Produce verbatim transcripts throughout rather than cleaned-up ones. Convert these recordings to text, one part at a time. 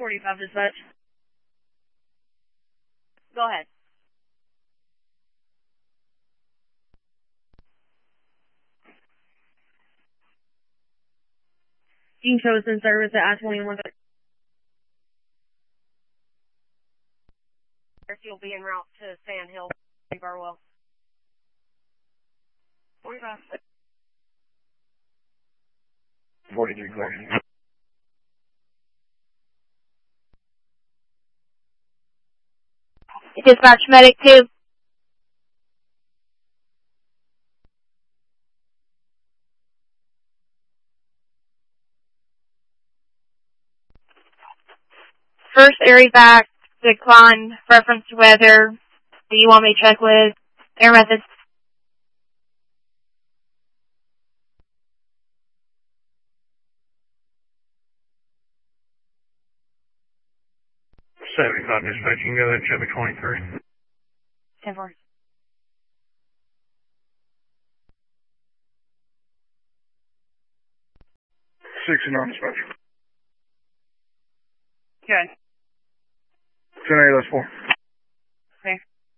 forty-five dispatch. Go ahead. Team chosen service at I twenty-one. You'll be en route to Sand Hill, Barwell. forty-five. forty-three, clear. Dispatch medic two. First air evac, decline, reference to weather. Do you want me to check with air methods? seventy-five dispatch, you can go ahead and check me twenty-three. ten four. sixty-nine dispatch. Okay. ten eight, that's four. Okay.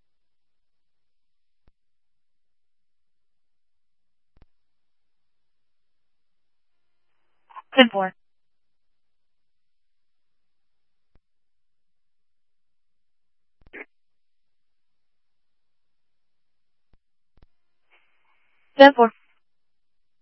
ten four. ten four.